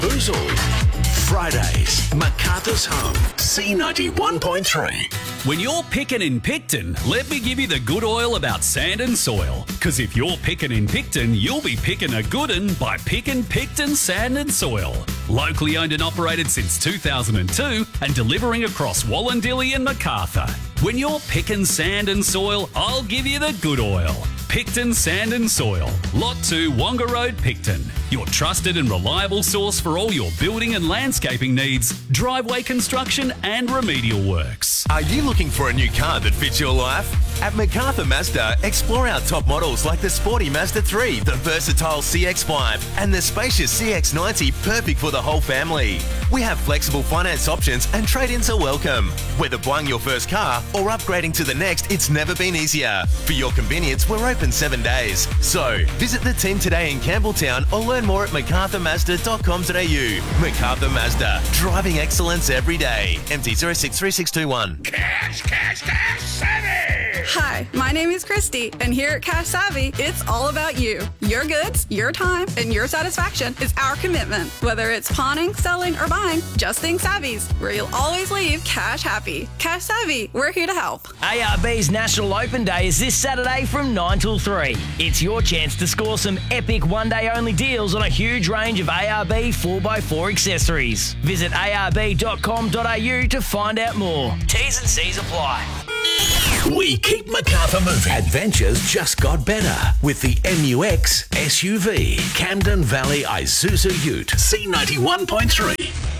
Boozle. Fridays, MacArthur's Home, C91.3. When you're picking in Picton, let me give you the good oil about sand and soil. Because if you're picking in Picton, you'll be picking a good un by picking Picton Sand and Soil. Locally owned and operated since 2002 and delivering across Wallandilly and MacArthur. When you're picking sand and soil, I'll give you the good oil. Picton Sand and Soil, Lot 2, Wonga Road, Picton. Your trusted and reliable source for all your building and landscaping needs, driveway construction and remedial works. Are you looking for a new car that fits your life? At MacArthur Mazda, explore our top models like the sporty Mazda 3, the versatile CX-5 and the spacious CX-90, perfect for the whole family. We have flexible finance options and trade-ins are welcome. Whether buying your first car or upgrading to the next, it's never been easier. For your convenience, we're open 7 days. So, visit the team today in Campbelltown or learn more at macarthurmazda.com.au. MacArthur Mazda, driving excellence every day. MT063621. Cash Savvy! Hi, my name is Christy, and here at Cash Savvy, it's all about you. Your goods, your time, and your satisfaction is our commitment. Whether it's pawning, selling, or buying, just think Savvy's, where you'll always leave cash happy. Cash Savvy, we're here to help. ARB's National Open Day is this Saturday from 9 till 3. It's your chance to score some epic one-day-only deals on a huge range of ARB 4x4 accessories. Visit arb.com.au to find out more. T's and C's apply. We keep MacArthur moving. Adventures just got better with the MUX SUV. Camden Valley Isuzu Ute. C91.3.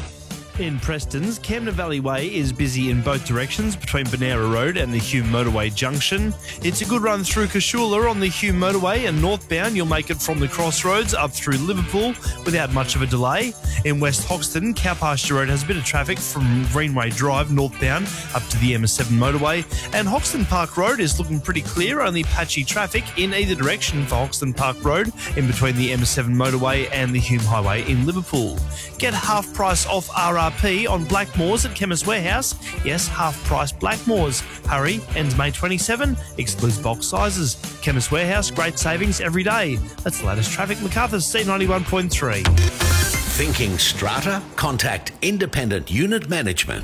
In Preston's, Camden Valley Way is busy in both directions between Benera Road and the Hume Motorway Junction. It's a good run through Cashoola on the Hume Motorway, and northbound you'll make it from the crossroads up through Liverpool without much of a delay. In West Hoxton, Cowpasture Road has a bit of traffic from Greenway Drive northbound up to the MS7 motorway, and Hoxton Park Road is looking pretty clear, only patchy traffic in either direction for Hoxton Park Road in between the MS7 motorway and the Hume Highway in Liverpool. Get half price off RRP on Blackmores at Chemist Warehouse. Yes, half price Blackmores. Hurry, ends May 27, excludes box sizes. Chemist Warehouse, great savings every day. That's the latest traffic. MacArthur's C91.3. Thinking strata? Contact Independent Unit Management.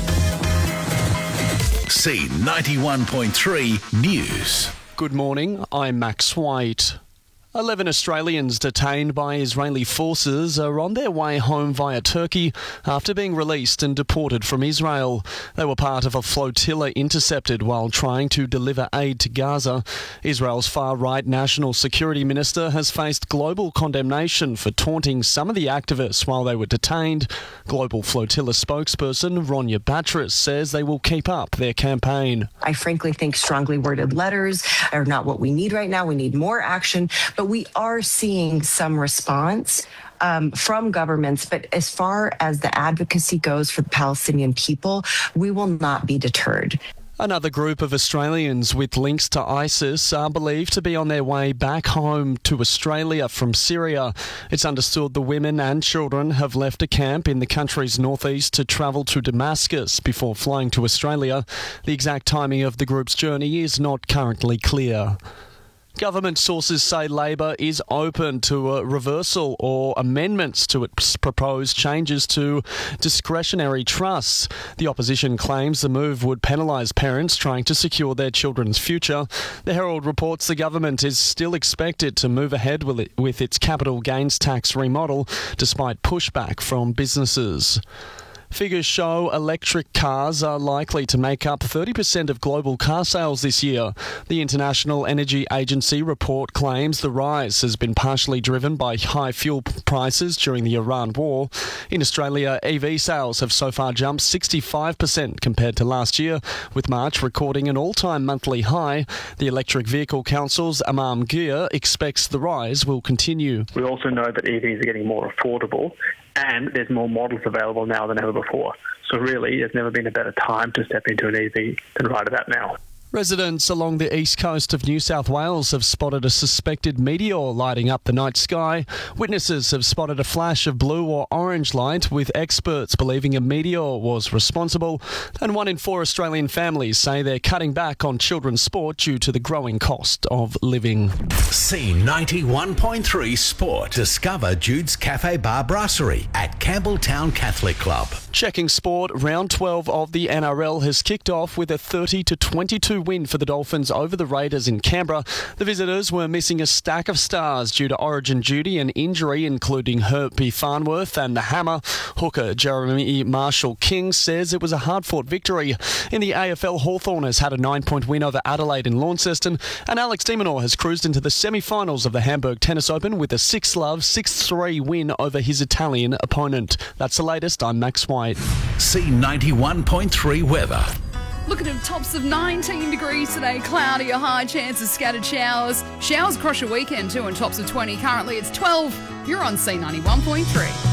C91.3 News. Good morning, I'm Max White. 11 Australians detained by Israeli forces are on their way home via Turkey after being released and deported from Israel. They were part of a flotilla intercepted while trying to deliver aid to Gaza. Israel's far-right National Security Minister has faced global condemnation for taunting some of the activists while they were detained. Global flotilla spokesperson Ronya Batras says they will keep up their campaign. I frankly think strongly worded letters are not what we need right now. We need more action. But we are seeing some response from governments. But as far as the advocacy goes for the Palestinian people, we will not be deterred. Another group of Australians with links to ISIS are believed to be on their way back home to Australia from Syria. It's understood the women and children have left a camp in the country's northeast to travel to Damascus before flying to Australia. The exact timing of the group's journey is not currently clear. Government sources say Labor is open to a reversal or amendments to its proposed changes to discretionary trusts. The opposition claims the move would penalise parents trying to secure their children's future. The Herald reports the government is still expected to move ahead with its capital gains tax remodel, despite pushback from businesses. Figures show electric cars are likely to make up 30% of global car sales this year. The International Energy Agency report claims the rise has been partially driven by high fuel prices during the Iran war. In Australia, EV sales have so far jumped 65% compared to last year, with March recording an all-time monthly high. The Electric Vehicle Council's Amam Gir expects the rise will continue. We also know that EVs are getting more affordable, and there's more models available now than ever before. So really, there's never been a better time to step into an EV than right about now. Residents along the east coast of New South Wales have spotted a suspected meteor lighting up the night sky. Witnesses have spotted a flash of blue or orange light, with experts believing a meteor was responsible. And 1 in 4 Australian families say they're cutting back on children's sport due to the growing cost of living. C91.3 Sport. Discover Jude's Cafe Bar Brasserie at Campbelltown Catholic Club. Checking sport, round 12 of the NRL has kicked off with a 30-22 win for the Dolphins over the Raiders in Canberra. The visitors were missing a stack of stars due to origin duty and injury, including Herbie Farnworth and the Hammer. Hooker Jeremy Marshall-King says it was a hard-fought victory. In the AFL, Hawthorn has had a 9-point win over Adelaide in Launceston, and Alex de Minaur has cruised into the semi-finals of the Hamburg Tennis Open with a 6-love, 6-3 win over his Italian opponent. That's the latest. I'm Max White. C91.3 weather. Looking at tops of 19 degrees today, cloudy, a high chance of scattered showers. Showers across your weekend too, and tops of 20. Currently it's 12. You're on C91.3.